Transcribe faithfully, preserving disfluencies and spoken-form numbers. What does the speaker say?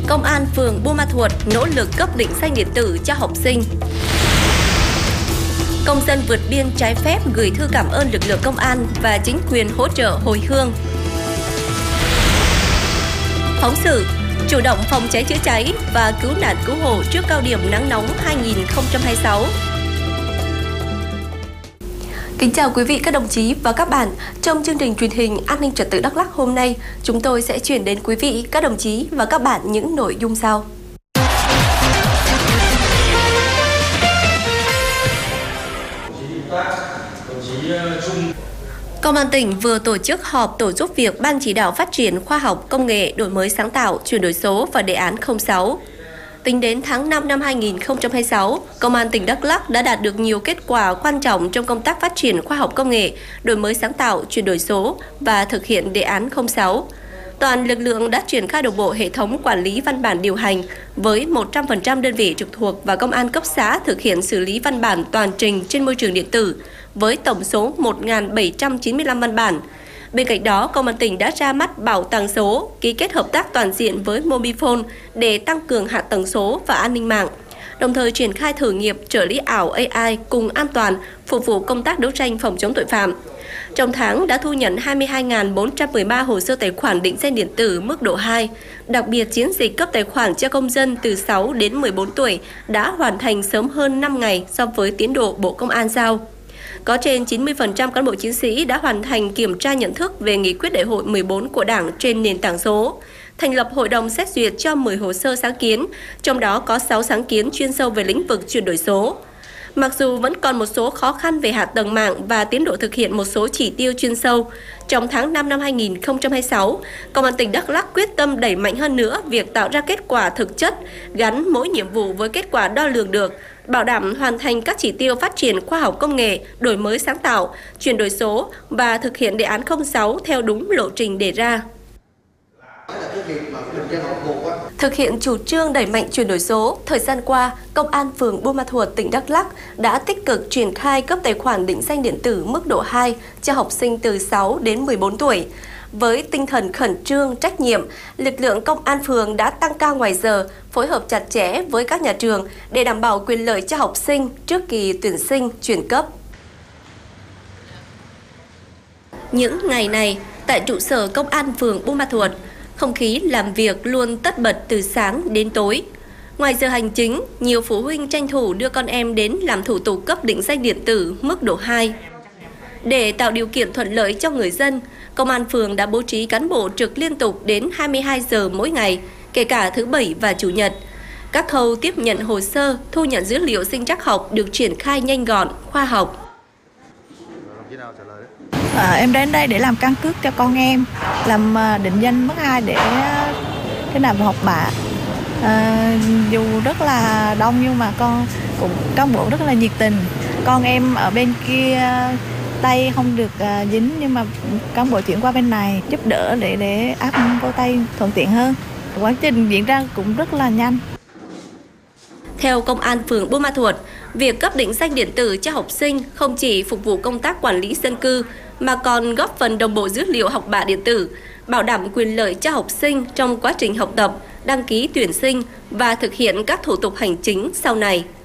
Công an phường Buôn Ma Thuột nỗ lực cấp định danh điện tử cho học sinh. Công dân vượt biên trái phép gửi thư cảm ơn lực lượng công an và chính quyền hỗ trợ hồi hương. Phóng sự chủ động phòng cháy chữa cháy và cứu nạn cứu hộ trước cao điểm nắng nóng hai nghìn không trăm hai mươi sáu. Kính chào quý vị, các đồng chí và các bạn. Trong chương trình truyền hình An ninh trật tự Đắk Lắk hôm nay, chúng tôi sẽ chuyển đến quý vị, các đồng chí và các bạn những nội dung sau. Công an tỉnh vừa tổ chức họp tổ giúp việc Ban chỉ đạo phát triển khoa học, công nghệ, đổi mới sáng tạo, chuyển đổi số và đề án không sáu. Tính đến tháng năm năm hai nghìn không trăm hai mươi sáu, Công an tỉnh Đắk Lắk đã đạt được nhiều kết quả quan trọng trong công tác phát triển khoa học công nghệ, đổi mới sáng tạo, chuyển đổi số và thực hiện đề án không sáu. Toàn lực lượng đã triển khai đồng bộ hệ thống quản lý văn bản điều hành với một trăm phần trăm đơn vị trực thuộc và công an cấp xã thực hiện xử lý văn bản toàn trình trên môi trường điện tử với tổng số một nghìn bảy trăm chín mươi lăm văn bản. Bên cạnh đó, Công an tỉnh đã ra mắt bảo tàng số, ký kết hợp tác toàn diện với Mobifone để tăng cường hạ tầng số và an ninh mạng, đồng thời triển khai thử nghiệm trợ lý ảo a i cùng an toàn phục vụ công tác đấu tranh phòng chống tội phạm. Trong tháng đã thu nhận hai mươi hai nghìn bốn trăm mười ba hồ sơ tài khoản định danh điện tử mức độ hai. Đặc biệt, chiến dịch cấp tài khoản cho công dân từ sáu đến mười bốn tuổi đã hoàn thành sớm hơn năm ngày so với tiến độ Bộ Công an giao. Có trên chín mươi phần trăm cán bộ chiến sĩ đã hoàn thành kiểm tra nhận thức về nghị quyết đại hội mười bốn của Đảng trên nền tảng số, thành lập hội đồng xét duyệt cho mười hồ sơ sáng kiến, trong đó có sáu sáng kiến chuyên sâu về lĩnh vực chuyển đổi số. Mặc dù vẫn còn một số khó khăn về hạ tầng mạng và tiến độ thực hiện một số chỉ tiêu chuyên sâu, trong tháng năm năm hai nghìn không trăm hai mươi sáu, Công an tỉnh Đắk Lắk quyết tâm đẩy mạnh hơn nữa việc tạo ra kết quả thực chất, gắn mỗi nhiệm vụ với kết quả đo lường được, bảo đảm hoàn thành các chỉ tiêu phát triển khoa học công nghệ, đổi mới sáng tạo, chuyển đổi số và thực hiện đề án không sáu theo đúng lộ trình đề ra. Thực hiện chủ trương đẩy mạnh chuyển đổi số, thời gian qua, Công an phường Buôn Ma Thuột, tỉnh Đắk Lắk đã tích cực triển khai cấp tài khoản định danh điện tử mức độ hai cho học sinh từ sáu đến mười bốn tuổi. Với tinh thần khẩn trương, trách nhiệm, lực lượng công an phường đã tăng ca ngoài giờ, phối hợp chặt chẽ với các nhà trường để đảm bảo quyền lợi cho học sinh trước kỳ tuyển sinh chuyển cấp. Những ngày này, tại trụ sở Công an phường Buôn Ma Thuột, không khí làm việc luôn tất bật từ sáng đến tối. Ngoài giờ hành chính, nhiều phụ huynh tranh thủ đưa con em đến làm thủ tục cấp định danh điện tử mức độ hai. Để tạo điều kiện thuận lợi cho người dân, Công an phường đã bố trí cán bộ trực liên tục đến hai mươi hai giờ mỗi ngày, kể cả thứ Bảy và Chủ nhật. Các khâu tiếp nhận hồ sơ, thu nhận dữ liệu sinh trắc học được triển khai nhanh gọn, khoa học. À, em đến đây để làm căn cước cho con em, làm định danh mức hai để cái nào học bạ. À, dù rất là đông nhưng mà con cũng cán bộ rất là nhiệt tình. Con em ở bên kia tay không được uh, dính nhưng mà cán bộ chuyển qua bên này giúp đỡ để để áp vô tay thuận tiện hơn. Quá trình diễn ra cũng rất là nhanh. Theo Công an phường Buôn Ma Thuột, việc cấp định danh điện tử cho học sinh không chỉ phục vụ công tác quản lý dân cư mà còn góp phần đồng bộ dữ liệu học bạ điện tử, bảo đảm quyền lợi cho học sinh trong quá trình học tập, đăng ký tuyển sinh và thực hiện các thủ tục hành chính sau này.